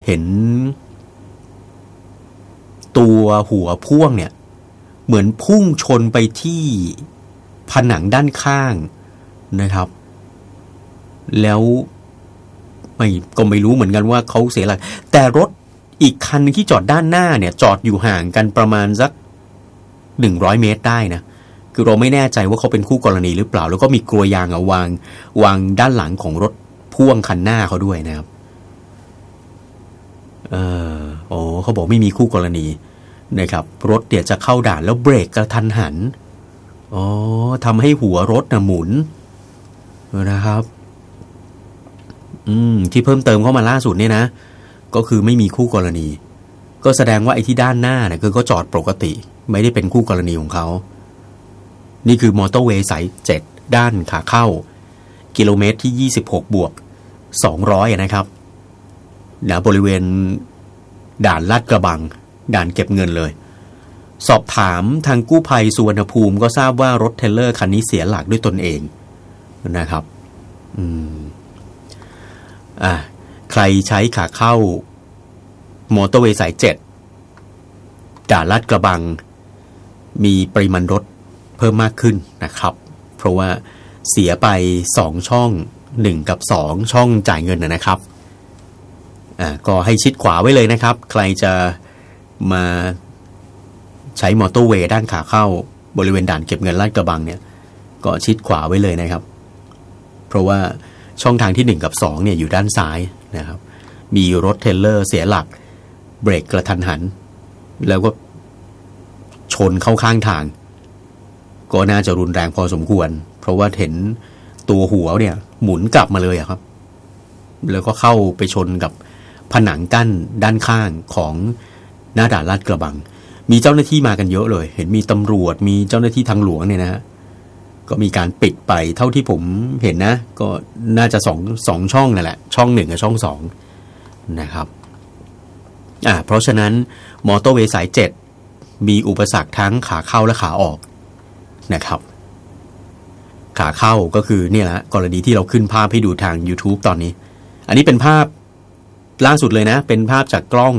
เห็นตัวหัวพ่วงเนี่ยเหมือนพุ่งชนไปที่ผนังด้านข้างนะครับแล้วก็ไม่รู้เหมือนกันว่าเขาเสียหลักแต่รถอีกคันนึงที่จอดด้านหน้าเนี่ยจอดอยู่ห่างกันประมาณสัก100 เมตรได้นะคือเราไม่แน่ใจว่าเขาเป็นคู่กรณีหรือเปล่าแล้วก็มีกลวยยางวางด้านหลังของรถพ่วงคันหน้าเขาด้วยนะครับเขาบอกไม่มีคู่กรณีนะครับรถเดี๋ยวจะเข้าด่านแล้วเบรกกระทันหันทำให้หัวรถน่ะหมุนนะครับที่เพิ่มเติมเข้ามาล่าสุดเนี่ยนะก็คือไม่มีคู่กรณีก็แสดงว่าไอ้ที่ด้านหน้าเนี่ยคือก็จอดปกติไม่ได้เป็นคู่กรณีของเขานี่คือมอเตอร์เวย์สาย7ด้านขาเข้ากิโลเมตรที่26+200นะครับบริเวณด่านลาดกระบังด่านเก็บเงินเลยสอบถามทางกู้ภัยสุวรรณภูมิก็ทราบว่ารถเทรลเลอร์คันนี้เสียหลักด้วยตนเองนะครับใครใช้ขาเข้ามอเตอร์เวย์สาย7ด่านลาดกระบังมีปริมาณรถเพิ่มมากขึ้นนะครับเพราะว่าเสียไป2ช่อง1กับ2ช่องจ่ายเงินนะครับก็ให้ชิดขวาไว้เลยนะครับใครจะมาใช้มอเตอร์เวย์ด้านขาเข้าบริเวณด่านเก็บเงินลาดกระบังเนี่ยก็ชิดขวาไว้เลยนะครับเพราะว่าช่องทางที่1กับ2เนี่ยอยู่ด้านซ้ายนะครับมีรถเทรลเลอร์เสียหลักเบรกกระทันหันแล้วก็ชนเข้าข้างทางก็น่าจะรุนแรงพอสมควรเพราะว่าเห็นตัวหัวเนี่ยหมุนกลับมาเลยครับแล้วก็เข้าไปชนกับผนังกั้นด้านข้างของหน้าด่านลาดกระบังมีเจ้าหน้าที่มากันเยอะเลยเห็นมีตำรวจมีเจ้าหน้าที่ทางหลวงเนี่ยนะฮะก็มีการปิดไปเท่าที่ผมเห็นนะก็น่าจะสองช่องนั่นแหละช่อง1กับช่อง2นะครับเพราะฉะนั้นมอเตอร์เวย์สาย7มีอุปสรรคทั้งขาเข้าและขาออกนะครับขาเข้าก็คือเนี่ยแหละกรณีที่เราขึ้นภาพให้ดูทาง YouTube ตอนนี้อันนี้เป็นภาพล่าสุดเลยนะเป็นภาพจากกล้อง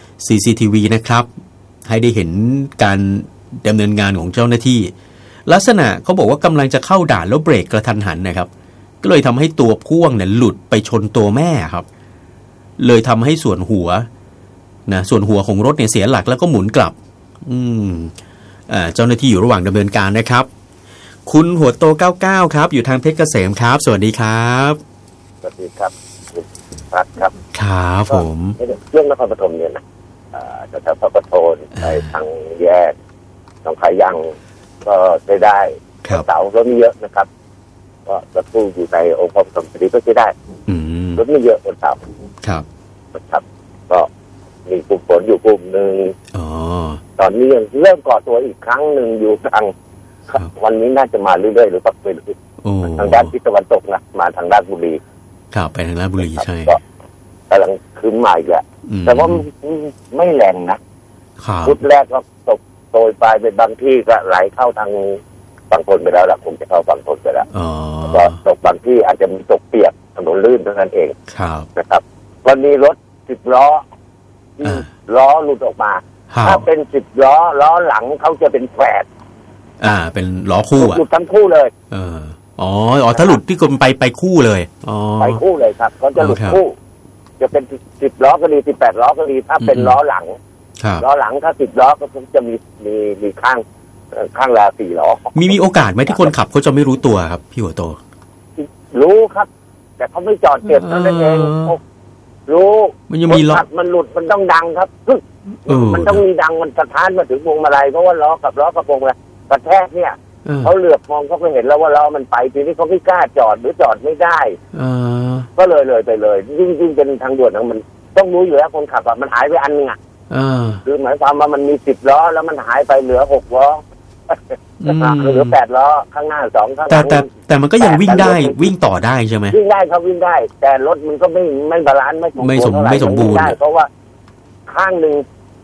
CCTV นะครับให้ได้เห็นการดำเนินงานของเจ้าหน้าที่ลักษณะเขาบอกว่ากำลังจะเข้าด่านแล้วเบรกกระทันหันนะครับก็เลยทำให้ตัวพ่วงเนี่ยหลุดไปชนตัวแม่ครับเลยทำให้ส่วนหัวของรถเนี่ยเสียหลักแล้วก็หมุนกลับเจ้าหน้าที่อยู่ระหว่างดำเนินการนะครับคุณหัวโต99ครับอยู่ทางเพชรเกษมครับสวัสดีครับสวัสดีครับครับครับผมเรื่องนครปฐมเนี่ยนะจะทำพระประโทนไปทางแยกทางขายังก็ได้เสารถไม่เยอะนะครับก็รถตู้อยู่ในองค์พระปฐมเจดีย์ก็ใช้ได้รถไม่เยอะบนเสาครับก็มีกลุ่มฝนอยู่กลุ่มหนึ่งตอนนี้ยังเริ่มก่อตัวอีกครั้งหนึ่งอยู่ทางวันนี้น่าจะมาเรื่อยๆหรือปักเป็นทางด้านทิศตะวันตกนะมาทางด้านบุรีไปทางราชบุรีใช่ก็กำลังคืนใหม่แหละแต่ว่าไม่แรงนะชุดแรกก็ตกโดยปลายเป็นบางที่ก็ไหลเข้าทางฝั่งทนไปแล้วล่ะคงจะเข้าฝั่งทนไปแล้วก็ตกบางที่อาจจะมีตกเปียกถนนลื่นเท่านั้นเองนะครับวันนี้รถ10 ล้อหลุดออกมาถ้าเป็น10 ล้อหลังเขาจะเป็นแฝดเป็นล้อคู่หลุดทั้งคู่เลยถ้าหลุดที่คนไปคู่เลยไปคู่เลยครับเขาจะหลุดคู่จะเป็น10 ล้อก็ดี18 ล้อก็ดีถ้าเป็นล้อหลังถ้า10 ล้อก็จะมีข้างละ4 ล้อมีโอกาสไหมที่คนขับเขาจะไม่รู้ตัวครับพี่หัวโตรู้ครับแต่เขาไม่จอดเก็บเท่านั้นเองรู้มันยังมีล้อมันหลุดมันต้องดังครับมันต้องมีดังมันสะท้านมาถึงพวงมาลัยเพราะว่าล้อกับกระโปรงกระแทกเนี่ยเขาเหลือบมองเขาก็เห็นแล้วว่าล้อมันไปทีนี้เขาไม่กล้าจอดหรือจอดไม่ได้ก็เลยไปเลยยิ่งเป็นทางด่วนมันต้องรู้อยู่แล้วคนขับมันหายไปอันนึงคือหมายความว่ามันมี10 ล้อแล้วมันหายไปเหลือ6 ล้อเหลือ8 ล้อข้างหน้า2ข้างหลังแต่มันก็ยังวิ่งได้วิ่งต่อได้ใช่ไหมวิ่งได้ครับวิ่งได้แต่รถมันก็ไม่บาลานซ์ไม่สมบูรณ์เพราะว่าข้างนึง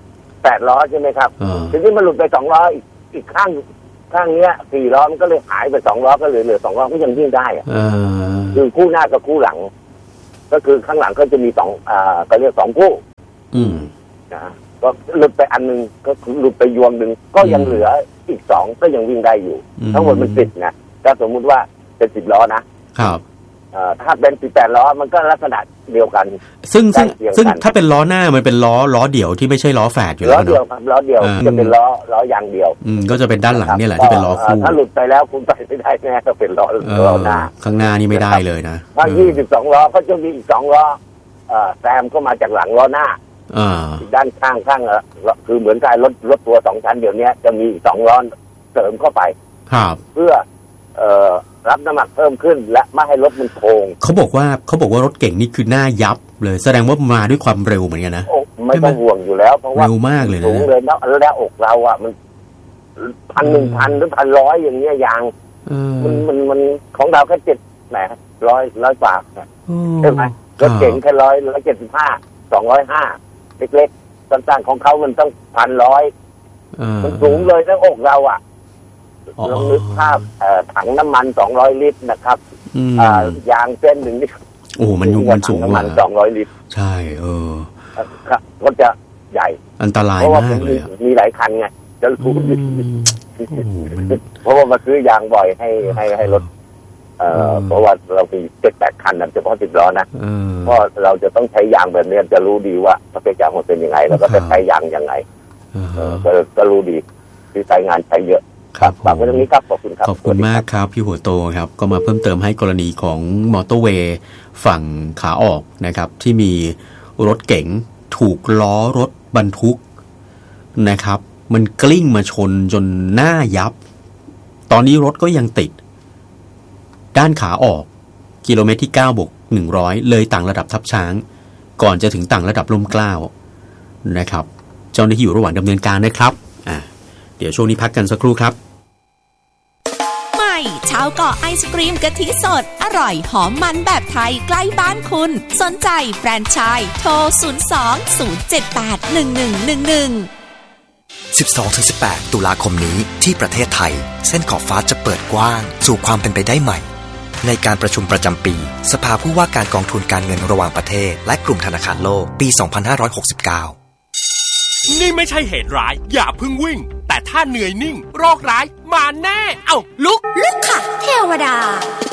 8 ล้อใช่ไหมครับทีนี้มันหลุดไป2 ล้ออีกข้างเนี้ย4 ล้อมันก็เลยหายไป2 ล้อก็เหลือ2 ล้อก็ยังวิ่งได้คือคู่หน้ากับคู่หลังก็คือข้างหลังก็จะมี2ก็เรียก2คู่นะก็หลุดไปอันนึงก็หลุดไปยวงนึงก็ยังเหลืออีก2ก็ยังวิ่งได้อยู่ทั้งหมดมัน10นะถ้าสมมุติว่าเป็น10ล้อนะครับถ้าเป็น18ล้อมันก็ลักษณะเดียวกันซึ่งถ้าเป็นล้อหน้ามันเป็นล้อเดี่ยวที่ไม่ใช่ล้อแฝดอยู่แล้วล้อเดียวครับล้อเดียวจะเป็นล้อยางเดียวก็จะเป็นด้านหลังนี่แหละที่เป็นล้อคู่ถ้าหลุดไปแล้วคุณไปไม่ได้แน่ก็เป็นล้อหน้าข้างหน้านี่ไม่ได้เลยนะถ้า22ล้อก็จะมีอีก2ล้อแซมก็มาจากหลังล้อหน้าด้านข้างคือเหมือนกับรถตัว2ชั้นเดี๋ยวนี้จะมี2ล้อเสริมเข้าไปเพื่อรับน้ำหนักเพิ่มขึ้นและไม่ให้รถมันโค้งเขาบอกว่ารถเก่งนี่คือหน้ายับเลยแสดงว่ามาด้วยความเร็วเหมือนกันนะไม่ต้องห่วงอยู่แล้วเพราะว่าเร็วมากเลยนะสูงเลยแล้วอกเราอ่ะมัน1,000 1,000 หรือ 1,100อย่างเงี้ยยางมันของเราแค่7แหม100กว่าใช่ไหมรถเก่งแค่175 205เล็กๆสั้นๆของเขามันต้อง 1,100มันสูงเลยทั้งอกเราอ่ะลองนึกภาพถังน้ำมัน200ลิตรนะครับยางเส้นหนึ่งนี่โอ้มันสูงน้ำมัน200ลิตรใช่ก็จะใหญ่อันตรายมากเลยมีหลายคันไงจะรู้เพราะว่ามาซื้อยางบ่อยให้รถเพราะว่าเรามี7-8คันนะเฉพาะ10ล้อนะเพราะเราจะต้องใช้ยางแบบนี้จะรู้ดีว่าประเภทยางมันเป็นยังไงแล้วก็จะใช้ยางยังไงก็รู้ดีที่ใช้งานใช้เยอะครับฝากไว้ตรงนี้ครับขอบคุณครับขอบคุณมากครับพี่หัวโตครับก็มาเพิ่มเติมให้กรณีของมอเตอร์เวย์ฝั่งขาออกนะครับที่มีรถเก๋งถูกล้อรถบรรทุกนะครับมันกลิ้งมาชนจนหน้ายับตอนนี้รถก็ยังติดด้านขาออกกิโลเมตรที่9+100เลยต่างระดับทับช้างก่อนจะถึงต่างระดับร่มเกล้านะครับเจ้าหน้าที่อยู่ระหว่างดำเนินการนะครับเดี๋ยวช่วงนี้พักกันสักครู่ครับใหม่ชาวเกาะไอศกรีมกะทิสดอร่อยหอมมันแบบไทยใกล้บ้านคุณสนใจแฟรนไชส์โทร 12-078-1111 ตุลาคมนี้ที่ประเทศไทยเส้นขอบฟ้าจะเปิดกว้างสู่ความเป็นไปได้ใหม่ในการประชุมประจำปีสภาผู้ว่าการกองทุนการเงินระหว่างประเทศและกลุ่มธนาคารโลกปี 2569 นี่ไม่ใช่เหตุร้ายอย่าเพิ่งวิ่งแต่ถ้าเหนื่อยนิ่งโรคร้ายมาแน่ลุกค่ะเทวดา